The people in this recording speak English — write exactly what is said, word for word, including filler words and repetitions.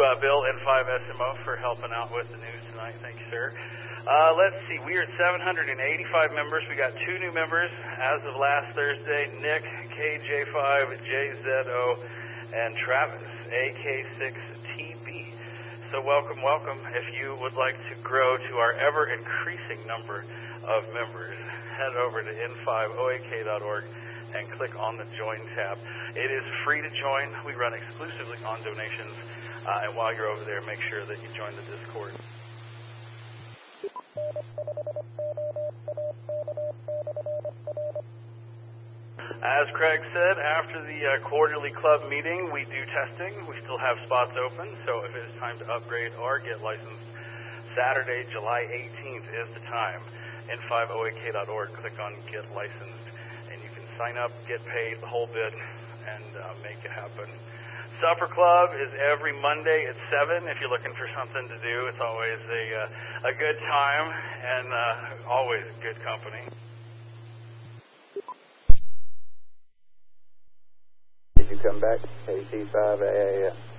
uh, Bill, N five S M O, for helping out with the news tonight. Thank you, sir. Uh, let's see, we are at seven hundred eighty-five members. We got two new members as of last Thursday, Nick, K J five, J Z O, and Travis, A K six T B. So welcome, welcome. If you would like to grow to our ever-increasing number of members, head over to N five O A K dot org and click on the Join tab. It is free to join. We run exclusively on donations, uh, and while you're over there, make sure that you join the Discord. As Craig said, after the uh, quarterly club meeting, we do testing. We still have spots open, so if it is time to upgrade or get licensed, Saturday, July eighteenth is the time. N five O A K dot org, click on Get Licensed, and you can sign up, get paid, the whole bit, and uh, make it happen. Supper Club is every Monday at seven. If you're looking for something to do, it's always a, uh, a good time and uh, always good company. Did you come back? K C five A A F.